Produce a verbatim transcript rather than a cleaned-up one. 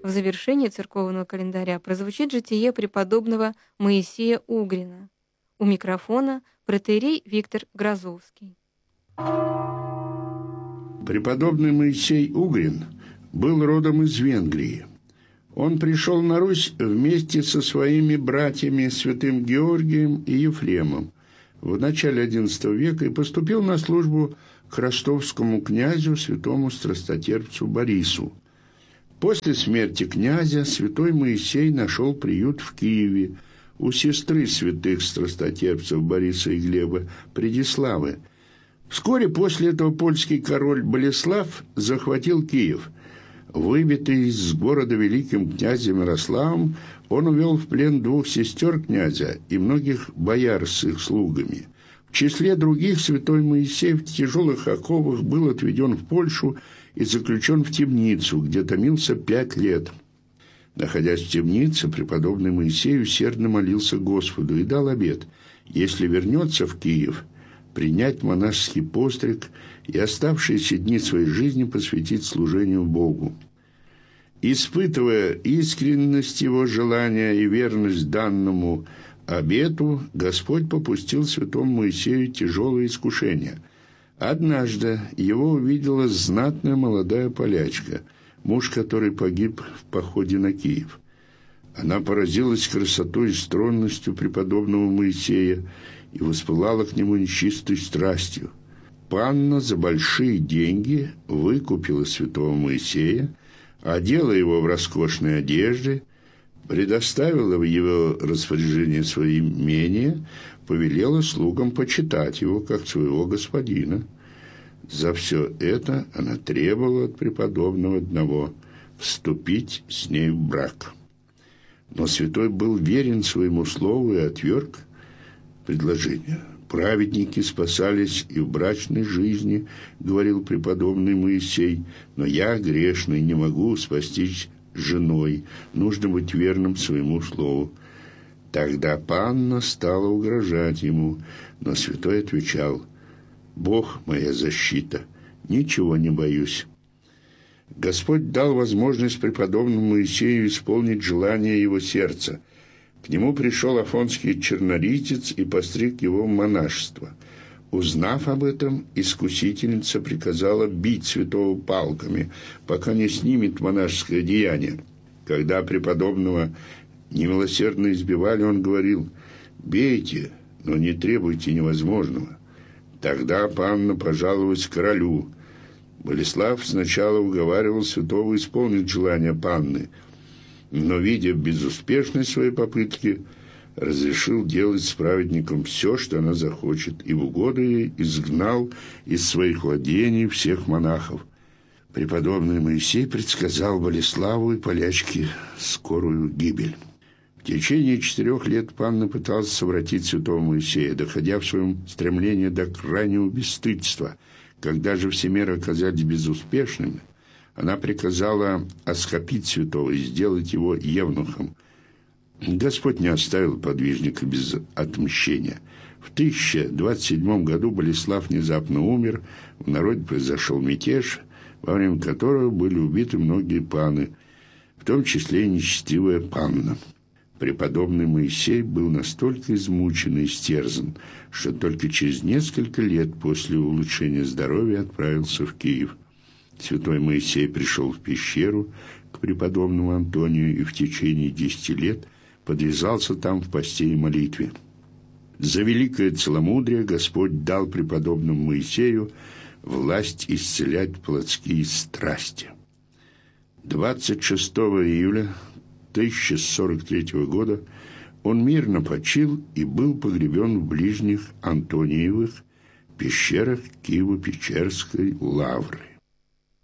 в завершении церковного календаря прозвучит житие преподобного Моисея Угрина. У микрофона протоиерей Виктор Грозовский. Преподобный Моисей Угрин был родом из Венгрии. Он пришел на Русь вместе со своими братьями святым Георгием и Ефремом в начале одиннадцатого века и поступил на службу к ростовскому князю святому страстотерпцу Борису. После смерти князя святой Моисей нашел приют в Киеве у сестры святых страстотерпцев Бориса и Глеба, Предиславы. Вскоре после этого польский король Болеслав захватил Киев. Выбитый из города великим князем Ярославом, он увел в плен двух сестер князя и многих бояр с их слугами. В числе других святой Моисей в тяжелых оковах был отведен в Польшу и заключен в темницу, где томился пять лет. Находясь в темнице, преподобный Моисей усердно молился Господу и дал обет, если вернется в Киев, принять монашеский постриг и оставшиеся дни своей жизни посвятить служению Богу. Испытывая искренность его желания и верность данному обету, Господь попустил святому Моисею тяжелое искушение. Однажды его увидела знатная молодая полячка, муж которой погиб в походе на Киев. Она поразилась красотой и стройностью преподобного Моисея и воспылала к нему нечистой страстью. Панна за большие деньги выкупила святого Моисея, одела его в роскошные одежды, предоставила в его распоряжение свои имения, повелела слугам почитать его как своего господина. За все это она требовала от преподобного одного – вступить с ней в брак. Но святой был верен своему слову и отверг предложение. «Праведники спасались и в брачной жизни, — говорил преподобный Моисей, — но я, грешный, не могу спастись женой, нужно быть верным своему слову». Тогда панна стала угрожать ему, но святой отвечал: «Бог моя защита, ничего не боюсь». Господь дал возможность преподобному Моисею исполнить желание его сердца. К нему пришел афонский черноритец и постриг его в монашество. Узнав об этом, искусительница приказала бить святого палками, пока не снимет монашеское одеяние. Когда преподобного немилосердно избивали, он говорил: «Бейте, но не требуйте невозможного». Тогда панна пожаловалась королю. Болеслав сначала уговаривал святого исполнить желание панны, но, видя безуспешность своей попытки, разрешил делать с праведником все, что она захочет, и в угоду ей изгнал из своих владений всех монахов. Преподобный Моисей предсказал Болеславу и полячке скорую гибель. В течение четырех лет панна пыталась совратить святого Моисея, доходя в своем стремлении до крайнего бесстыдства. Когда же все меры оказались безуспешными, она приказала оскопить святого и сделать его евнухом. Господь не оставил подвижника без отмщения. В тысяча двадцать седьмом году Болеслав внезапно умер, в народе произошел мятеж, во время которого были убиты многие паны, в том числе и нечестивая панна. Преподобный Моисей был настолько измучен и истерзан, что только через несколько лет после улучшения здоровья отправился в Киев. Святой Моисей пришел в пещеру к преподобному Антонию и в течение десяти лет подвязался там в посте и молитве. За великое целомудрие Господь дал преподобному Моисею власть исцелять плотские страсти. двадцать шестого июля тысяча сорок третьего года он мирно почил и был погребен в ближних Антониевых пещерах Киево-Печерской лавры.